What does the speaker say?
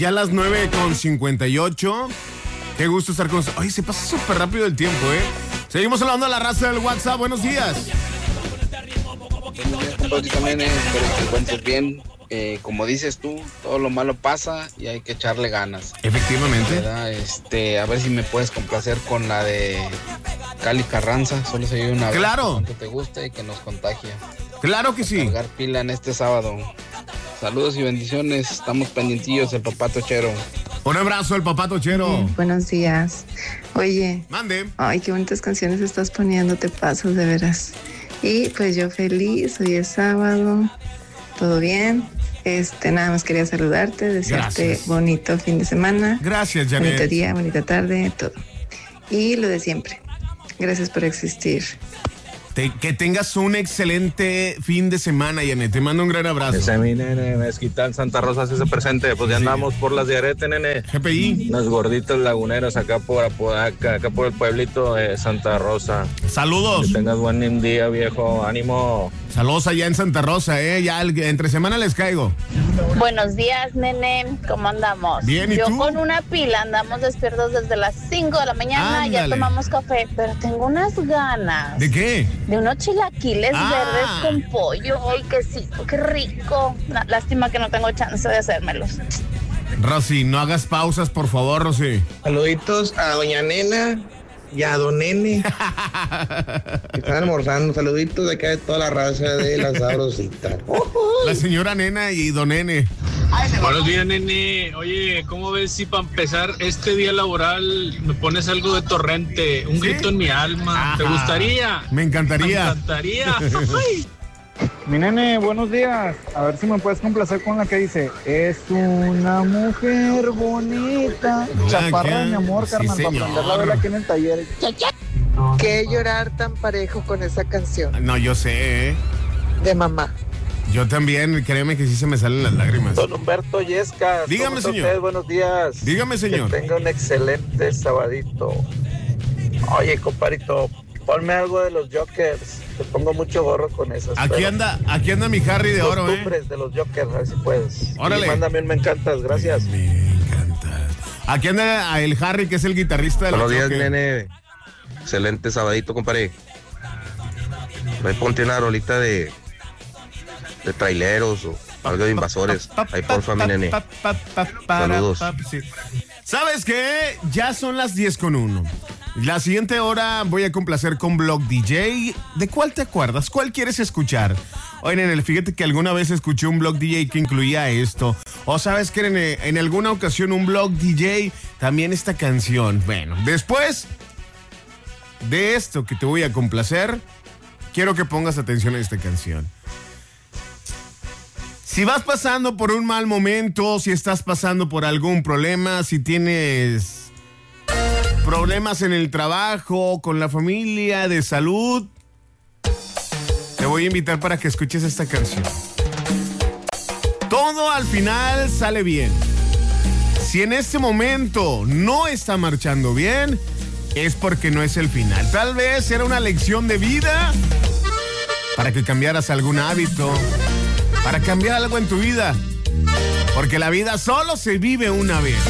Ya a las 9:58. Qué gusto estar con ustedes. Ay, se pasa súper rápido el tiempo, ¿eh? Seguimos hablando a la raza del WhatsApp. Buenos días. Buenos días, nene. Espero que te encuentres bien. Como dices tú, todo lo malo pasa y hay que echarle ganas. Efectivamente. ¿Verdad? A ver si me puedes complacer con la de Cali Carranza. Solo se oye una vez. Claro. Que te guste y que nos contagie. Claro que sí. Cargar pila en este sábado. Saludos y bendiciones. Estamos pendientillos, el papá Tochero. Un abrazo al papá Tochero. Buenos días. Oye. Mande. Ay, qué bonitas canciones estás poniendo, te pasas de veras. Y pues yo feliz, hoy es sábado, todo bien. Nada más quería saludarte, desearte Gracias. bonito fin de semana. Gracias, Janet. Bonito día, bonita tarde, todo. Y lo de siempre. Gracias por existir. Que tengas un excelente fin de semana, Janet. Te mando un gran abrazo. Ese mi nene, Mezquital, Santa Rosa, si se presente. Pues ya andamos por las de Arete, nene. GPI. Unos gorditos laguneros acá por Apodaca, acá por el pueblito de Santa Rosa. Saludos. Que tengas buen día, viejo. Ánimo. Saludos allá en Santa Rosa, ya entre semana les caigo. Buenos días, nene. ¿Cómo andamos? Bien, ¿y Yo tú? con una pila, andamos despiertos desde las 5 de la mañana. Ándale. Ya tomamos café, pero tengo unas ganas. ¿De qué? De unos chilaquiles verdes con pollo. ¡Ay, quesito! ¡Qué rico! Lástima que no tengo chance de hacérmelos. Rosy, no hagas pausas, por favor, Rosy. Saluditos a doña Nena y a don Nene. Que están almorzando. Saluditos de acá de toda la raza de la sabrosita. La señora Nena y don Nene. Buenos días, nene. Oye, ¿cómo ves si para empezar este día laboral me pones algo de Torrente? Un grito en mi alma. Ajá. ¿Te gustaría? Me encantaría. Me encantaría. Ay. Mi nene, buenos días. A ver si me puedes complacer con la que dice: es una mujer bonita. Chaparra, mi amor, Sí, carnal, para señor. prender la vela aquí en el taller. ¿Qué llorar tan parejo con esa canción No, yo sé, de mamá? Yo también, créeme que sí se me salen las lágrimas. Don Humberto Yescas. Dígame, ¿cómo está señor. usted? Buenos días. Dígame, señor. Que tenga un excelente sabadito. Oye, comparito, ponme algo de los Jokers. Te pongo mucho gorro con esas. Aquí anda mi Harry de oro, Costumbres de los Jokers, a ver si puedes. Órale. Y mándame un me encantas, gracias. Me encanta. Aquí anda el Harry, que es el guitarrista de la Buenos días, Joker. nene. Excelente sabadito, compadre. Me ponte una rolita de traileros o algo de invasores. Ahí porfa, mi nene. Saludos. Sí. ¿Sabes qué? Ya son las 10:01. La siguiente hora voy a complacer con Blog DJ. ¿De cuál te acuerdas? ¿Cuál quieres escuchar? Oye, nene, fíjate que alguna vez escuché un Blog DJ que incluía esto. O sabes que en alguna ocasión un Blog DJ también esta canción. Bueno, después de esto que te voy a complacer, quiero que pongas atención a esta canción. Si vas pasando por un mal momento, si estás pasando por algún problema, si tienes problemas en el trabajo, con la familia, de salud, te voy a invitar para que escuches esta canción. Todo al final sale bien. Si en este momento no está marchando bien, es porque no es el final. Tal vez era una lección de vida para que cambiaras algún hábito, para cambiar algo en tu vida, porque la vida solo se vive una vez.